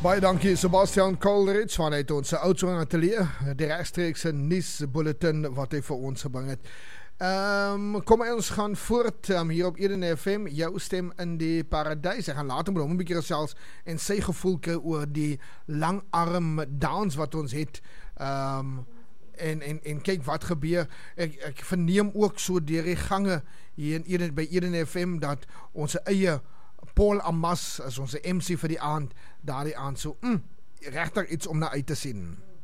Baie dankie Sebastian Coleridge vanuit ons Oudtshoorn ateljee, die regstreekse nuusbulletin wat hy vir ons gebring het. Kom ons gaan voort hier op Eden FM, jou stem in die paradys. Ek gaan later met hom 'n bietjie gesels en sy gevoel kry oor die langarm dans wat ons het. En kyk wat gebeur. Ek verneem ook so deur die gange hier in Eden, by Eden FM dat ons eie Paul Amas as ons MC vir die aand, daardie aand so regtig iets om na uit te sien.